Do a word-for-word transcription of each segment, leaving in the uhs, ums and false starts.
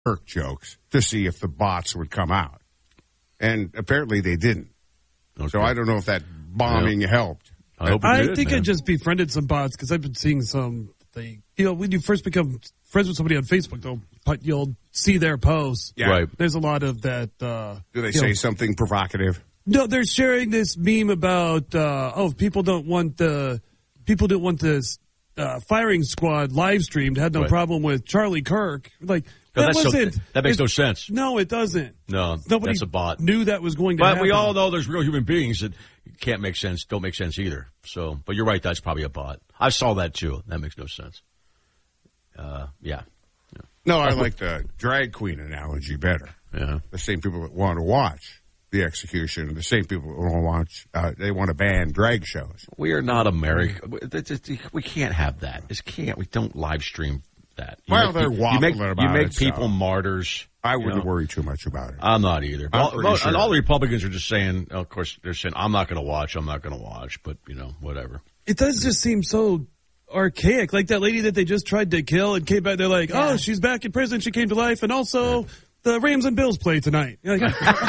Kirk jokes to see if the bots would come out. And apparently they didn't. Okay. So I don't know if that bombing yeah. helped. I, hope it I did, think man. I just befriended some bots because I've been seeing some. They, you know, when you first become friends with somebody on Facebook, though, but you'll see their posts. Yeah. Right. There's a lot of that. Uh, Do they say know, something provocative? No, they're sharing this meme about uh, oh, people don't want the people don't want this uh, firing squad live streamed. Had no right. problem with Charlie Kirk. Like no, that that's wasn't. So, that makes it, no sense. No, it doesn't. No, Nobody that's a bot. Knew that was going to but happen. But we all know there's real human beings that can't make sense, don't make sense either. So, but you're right, that's probably a bot. I saw that too. That makes no sense. Uh, yeah. yeah. No, I like the drag queen analogy better. Yeah. The same people that want to watch the execution, the same people that want to watch, uh, they want to ban drag shows. We are not America. We can't have that. This can't. We don't live stream that. You well, make, they're waffling you make, about You make it, people so martyrs. I wouldn't you know? worry too much about it. I'm not either. I'm all, pretty sure. And all the Republicans are just saying, of course, they're saying, I'm not going to watch, I'm not going to watch, but, you know, whatever. It does just seem so archaic. Like that lady that they just tried to kill and came back, they're like, yeah. oh, she's back in prison, she came to life, and also... Yeah. The Rams and Bills play tonight. Like,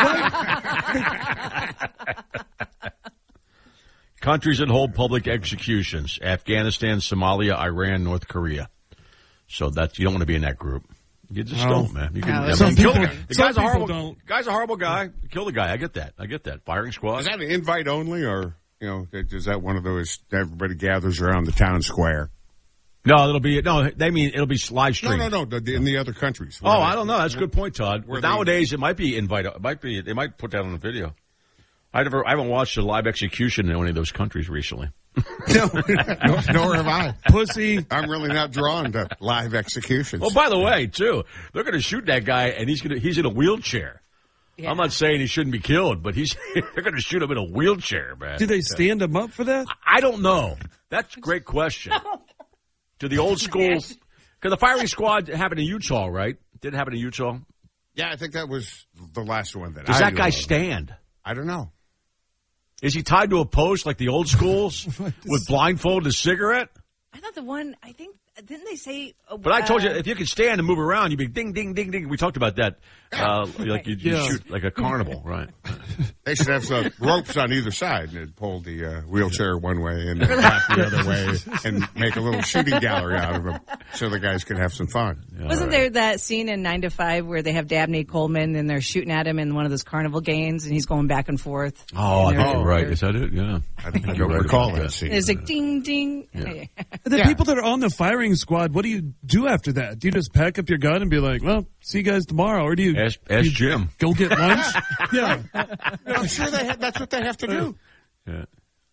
countries that hold public executions: Afghanistan, Somalia, Iran, North Korea. So that you don't want to be in that group. You just oh. don't, man. You can, no, I mean, some kill people, the, the some guy's a horrible. don't. The guy's a horrible guy. Kill the guy. I get that. I get that. Firing squad. Is that an invite only, or you know, is that one of those everybody gathers around the town square? No, it'll be no. They mean it'll be live stream. No, no, no. The, in the other countries. Oh, they, I don't know. That's a good point, Todd. Nowadays, they, it might be invite. It might be. They might put that on a video. I never. I haven't watched a live execution in any of those countries recently. no, no, nor have I. Pussy. I'm really not drawn to live executions. Well, by the way, too, they're going to shoot that guy, and he's going to. He's in a wheelchair. Yeah. I'm not saying he shouldn't be killed, but he's. They're going to shoot him in a wheelchair, man. Do they stand him up for that? I don't know. That's a great question. To the old school, because the firing squad happened in Utah, right? Did it happen in Utah? Yeah, I think that was the last one that Does I that guy of. stand? I don't know. Is he tied to a post like the old schools with blindfold and a cigarette? I thought the one, I think, didn't they say... Uh, but I told you, if you could stand and move around, you'd be ding, ding, ding, ding. We talked about that. Uh, like you yeah. shoot like a carnival, right? They should have some ropes on either side and it'd pull the uh, wheelchair one way and then back the other way and make a little shooting gallery out of them so the guys could have some fun. Yeah, Wasn't right. there that scene in nine to five where they have Dabney Coleman and they're shooting at him in one of those carnival games and he's going back and forth? Oh, and I think you're right. Is that it? Yeah. I, think I don't right recall that scene. It's like ding, ding. Yeah. The yeah. people that are on the firing squad, what do you do after that? Do you just pack up your gun and be like, well, see you guys tomorrow? Or do you ask, ask you Jim? Go get lunch? Yeah. I'm sure they ha- that's what they have to do. Yeah.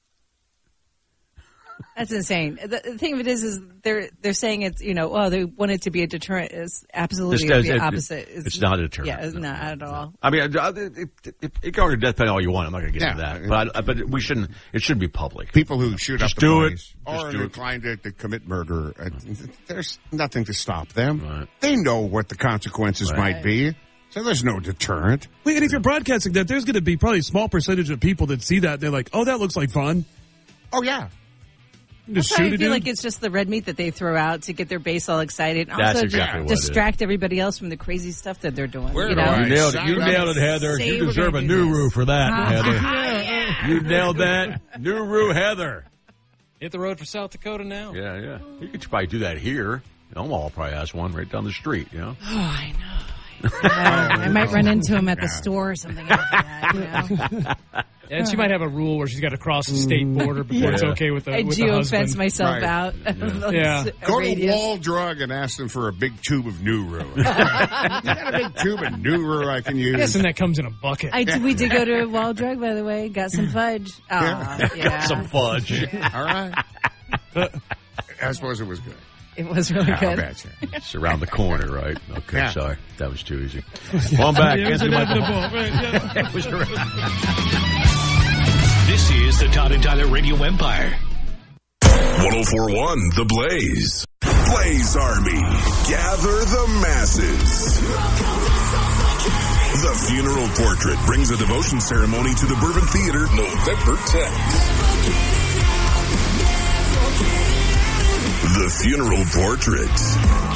That's insane. The, the thing of it is, is they're they're saying it's, you know, oh, they want it to be a deterrent. It's absolutely does, the it, opposite. It's, it's not a deterrent. Yeah, it's no, not at all. I mean, it, it, it, it can argue death penalty all you want. I'm not going to get yeah. into that. But I, but we shouldn't. It shouldn't be public. People who shoot Just up the do place it. Just or do are it. inclined to, to commit murder, uh, there's nothing to stop them. Right. They know what the consequences Right. might be. So there's no deterrent. Wait, and if you're broadcasting that, there's going to be probably a small percentage of people that see that. And they're like, oh, that looks like fun. Oh, yeah. Just That's why shoot I it, feel dude. like it's just the red meat that they throw out to get their base all excited. And That's also exactly just what it is. distract everybody else from the crazy stuff that they're doing. Where you do know? I You nailed it. sign You up? nailed it, Heather. Say You we're deserve a gonna do new this. roo for that, Heather. Yeah. You nailed that. New roo, Heather. Hit the road for South Dakota now. Yeah, yeah. You could probably do that here. Omaha probably has one right down the street, you know? Oh, I know. I might run into him at the store or something like that. You know? And she might have a rule where she's got to cross the state border before Yeah. it's okay with the, I with the geofence husband. myself Right. out. Yeah. Yeah. Go to Wall Drug and ask them for a big tube of Nuru. You got a big tube of Nuru I can use? Yes, and that comes in a bucket. I did, we did go to Wall Drug, by the way. Got some fudge. Aw, yeah. Some fudge. All right. I suppose it was good. It was really I'll good. bet you. It's around the corner, right? Okay, Yeah. sorry. That was too easy. Well, I'm back. It was Anthony Michael- inevitable. Right, yeah. It was around- This is the Todd and Tyler Radio Empire. one oh four point one The Blaze. Blaze Army. Gather the masses. The Funeral Portrait brings a devotion ceremony to the Bourbon Theater November tenth. The Funeral Portrait.